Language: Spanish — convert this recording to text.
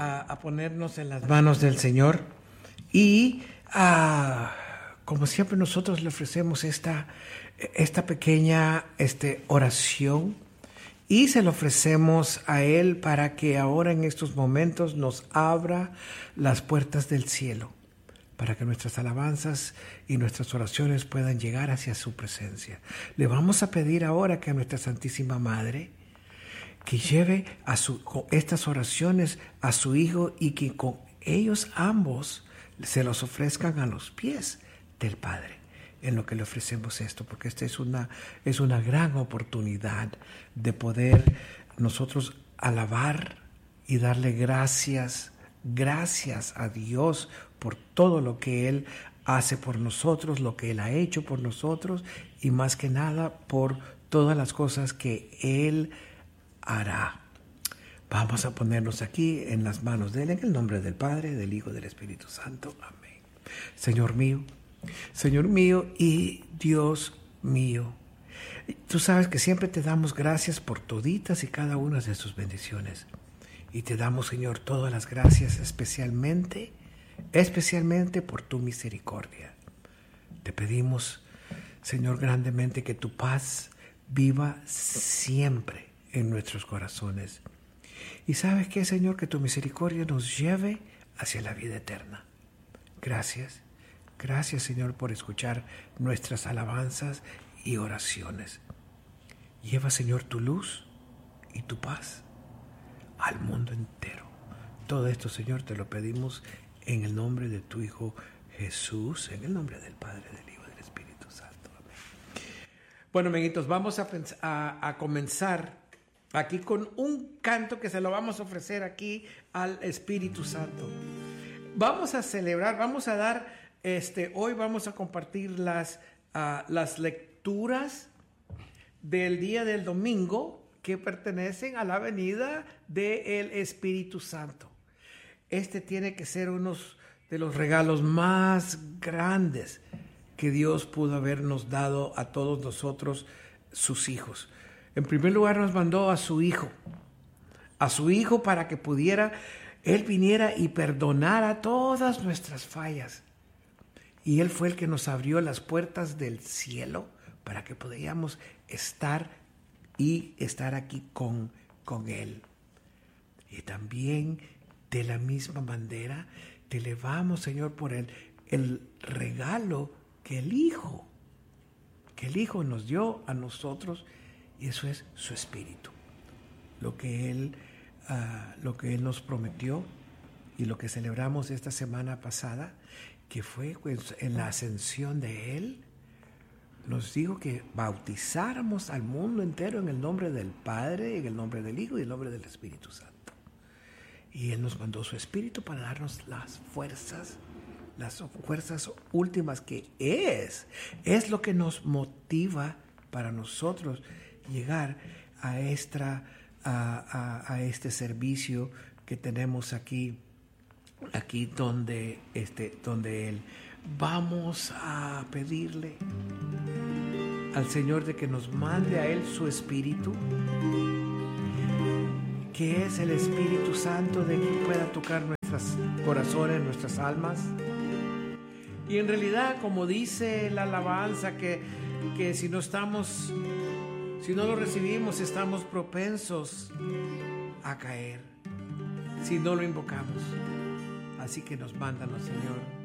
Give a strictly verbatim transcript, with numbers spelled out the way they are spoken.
a, a ponernos en las manos del Señor y a, como siempre nosotros le ofrecemos esta, esta pequeña este, oración y se lo ofrecemos a Él para que ahora en estos momentos nos abra las puertas del cielo, para que nuestras alabanzas y nuestras oraciones puedan llegar hacia su presencia. Le vamos a pedir ahora que a nuestra Santísima Madre, que lleve a su, con estas oraciones a su Hijo y que con ellos ambos se los ofrezcan a los pies del Padre, en lo que le ofrecemos esto, porque esta es una, es una gran oportunidad de poder nosotros alabar y darle gracias, gracias a Dios por todo lo que Él hace por nosotros, lo que Él ha hecho por nosotros y más que nada por todas las cosas que Él hará. Vamos a ponernos aquí en las manos de Él, en el nombre del Padre, del Hijo y del Espíritu Santo. Amén. Señor mío, Señor mío y Dios mío, tú sabes que siempre te damos gracias por toditas y cada una de sus bendiciones. Y te damos, Señor, todas las gracias especialmente, especialmente por tu misericordia. Te pedimos, Señor, grandemente que tu paz viva siempre en nuestros corazones. Y sabes qué, Señor, que tu misericordia nos lleve hacia la vida eterna. Gracias, gracias, Señor, por escuchar nuestras alabanzas y oraciones. Lleva, Señor, tu luz y tu paz al mundo entero. Todo esto, Señor, te lo pedimos en el nombre de tu Hijo Jesús, en el nombre del Padre, del Hijo y del Espíritu Santo. Amén. Bueno, amiguitos, vamos a, a, a comenzar aquí con un canto que se lo vamos a ofrecer aquí al Espíritu Santo. Vamos a celebrar, vamos a dar, este, hoy vamos a compartir las, uh, las lecturas del día del domingo que pertenecen a la venida del Espíritu Santo. Este tiene que ser uno de los regalos más grandes que Dios pudo habernos dado a todos nosotros, sus hijos. En primer lugar nos mandó a su Hijo, a su Hijo para que pudiera, Él viniera y perdonara todas nuestras fallas. Y Él fue el que nos abrió las puertas del cielo para que podíamos estar y estar aquí con, con Él. Y también de la misma manera te elevamos, Señor, por el, el regalo que el Hijo, que el Hijo nos dio a nosotros, y eso es su Espíritu. Lo que Él, uh, lo que Él nos prometió y lo que celebramos esta semana pasada, que fue pues, en la ascensión de Él, nos dijo que bautizáramos al mundo entero en el nombre del Padre, en el nombre del Hijo y en el nombre del Espíritu Santo. Y Él nos mandó su Espíritu para darnos las fuerzas, las fuerzas últimas que es, es lo que nos motiva para nosotros llegar a, esta, a, a, a este servicio que tenemos aquí, aquí donde, este, donde Él. Vamos a pedirle al Señor de que nos mande a Él su Espíritu, que es el Espíritu Santo, de que pueda tocar nuestros corazones, nuestras almas. Y en realidad, como dice la alabanza, que, que si no estamos, si no lo recibimos, estamos propensos a caer, si no lo invocamos. Así que nos mándanos, Señor.